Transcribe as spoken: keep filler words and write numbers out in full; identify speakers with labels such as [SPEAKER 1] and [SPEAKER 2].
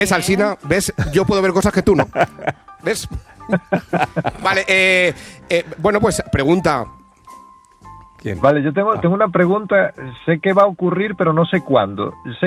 [SPEAKER 1] ¿Ves, Alsina? ¿Ves? Yo puedo ver cosas que tú no. ¿Ves? Vale, eh, eh, bueno, pues pregunta.
[SPEAKER 2] ¿Quién?
[SPEAKER 3] Vale, yo tengo, tengo una pregunta. Sé que va a ocurrir, pero no sé cuándo. Sé